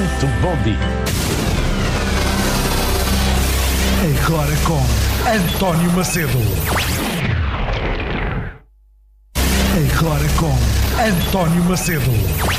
muito bom dia. Agora com António Macedo. Agora com António Macedo.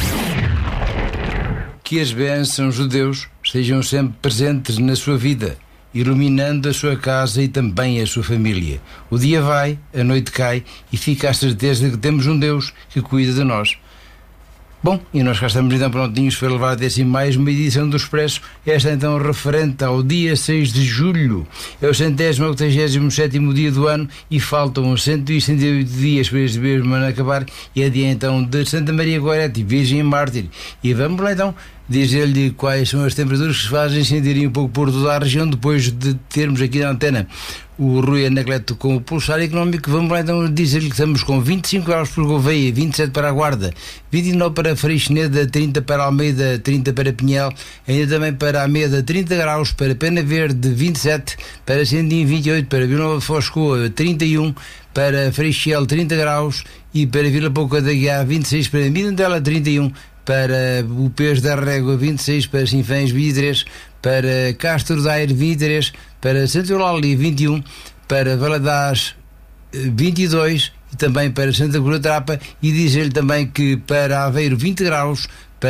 Que as bênçãos de Deus estejam sempre presentes na sua vida, iluminando a sua casa e também a sua família. O dia vai, a noite cai e fica a certeza de que temos um Deus que cuida de nós. Bom, e nós cá estamos então prontinhos para levar até mais uma edição do Expresso, esta então referente ao dia 6 de julho. É o 187º dia do ano e faltam 168 dias para este mesmo ano acabar, e é dia então de Santa Maria Gorete, Virgem e Mártir. E vamos lá então dizer-lhe quais são as temperaturas que se fazem sentirem um pouco por toda a região, depois de termos aqui na antena o Rui Anacleto com o Pulsar Económico. Vamos lá então dizer-lhe que estamos com 25 graus para Gouveia, 27 para a Guarda, 29 para Freixeneda, 30 para Almeida, 30 para Pinhel, ainda também para Ameda, 30 graus, para Pena Verde, 27, para Sendim, 28, para Vila Nova de Foscoa, 31, para Freixel, 30 graus, e para Vila Pouca da Guiá, 26, para Mirandela, 31, para o Pés da Régua, 26, para Sinfãs, 23, para Castro Daire, 23, para Santo Eulália, 21, para Valadares, 22, e também para Santa Cruz da Trapa, e dizer-lhe também que para Aveiro, 20 graus,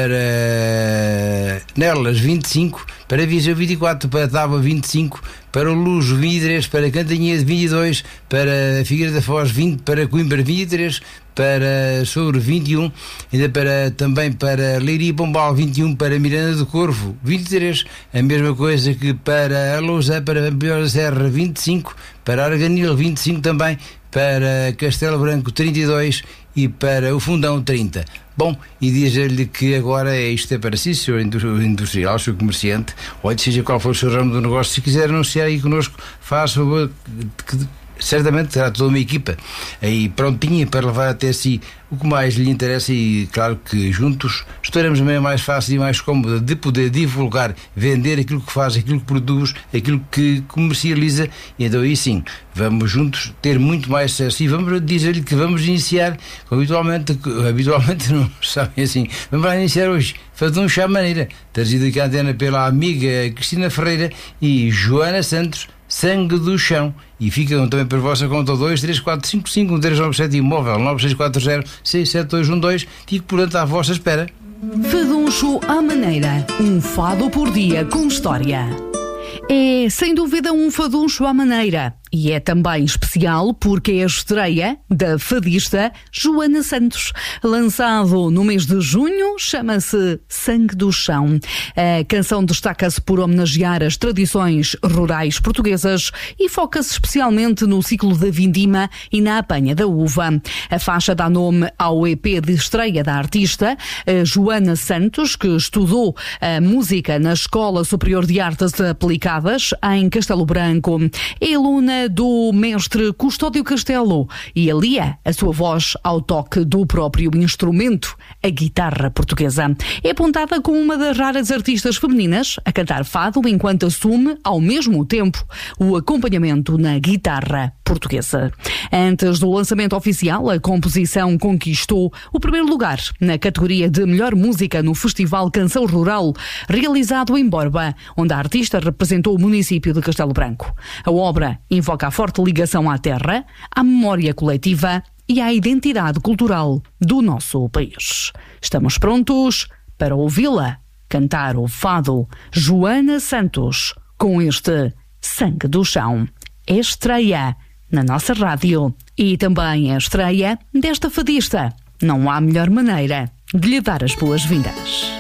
para Nelas, 25, para Viseu, 24, para Tábua, 25, para o Lujo, 23, para Cantanhede, 22, para Figueira da Foz, 20, para Coimbra, 23, para Souro, 21, ainda também para Leiria e Pombal, 21, para Miranda do Corvo, 23, a mesma coisa que para a Lousa, para Pampilhós da Serra, 25, para Arganil, 25 também, para Castelo Branco, 32, e para o Fundão, 30. Bom, e dizer-lhe que agora isto é para si, senhor industrial, senhor comerciante, olha, seja qual for o seu ramo do negócio, se quiser anunciar aí connosco, faça favor, que certamente terá toda uma equipa aí prontinha para levar até si o que mais lhe interessa, e claro que juntos estaremos também mais fácil e mais cómodo de poder divulgar, vender aquilo que faz, aquilo que produz, aquilo que comercializa, e então aí sim, vamos juntos ter muito mais sucesso. E vamos dizer-lhe que vamos iniciar, habitualmente não sabem assim, vamos lá iniciar hoje, fazer um chá maneira, trazido aqui à antena pela amiga Cristina Ferreira e Joana Santos, Sangue do Chão. E ficam também para a vossa conta 234551397 e móvel 9640-67212. Fico, portanto, à vossa espera. Faduncho à maneira. Um fado por dia com história. É, sem dúvida, um faduncho à maneira. E é também especial porque é a estreia da fadista Joana Santos. Lançado no mês de junho, chama-se Sangue do Chão. A canção destaca-se por homenagear as tradições rurais portuguesas e foca-se especialmente no ciclo da vindima e na apanha da uva. A faixa dá nome ao EP de estreia da artista, Joana Santos, que estudou a música na Escola Superior de Artes Aplicadas, em Castelo Branco. É aluna do mestre Custódio Castelo e alia a sua voz ao toque do próprio instrumento, a guitarra portuguesa. É apontada como uma das raras artistas femininas a cantar fado enquanto assume, ao mesmo tempo, o acompanhamento na guitarra portuguesa. Antes do lançamento oficial, a composição conquistou o primeiro lugar na categoria de melhor música no Festival Canção Rural, realizado em Borba, onde a artista representou o município de Castelo Branco. A obra invoca a forte ligação à terra, à memória coletiva e à identidade cultural do nosso país. Estamos prontos para ouvi-la cantar o fado Joana Santos com este Sangue do Chão. É estreia na nossa rádio e também é estreia desta fadista. Não há melhor maneira de lhe dar as boas-vindas.